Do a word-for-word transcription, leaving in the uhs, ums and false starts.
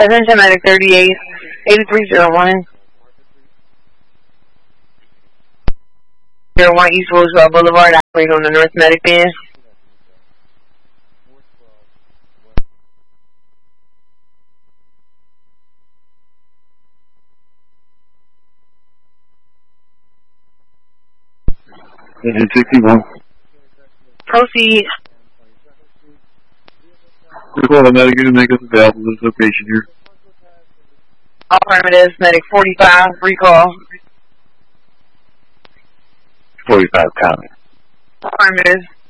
Attention medic thirty-eight, eighty-three oh one. oh one East Roosevelt Boulevard, operating on the North Medic band. Engine sixty-one. Proceed. Recall the medic unit, make us available to this location here. Affirmative, medic forty-five, recall. forty-five, comment. Affirmative.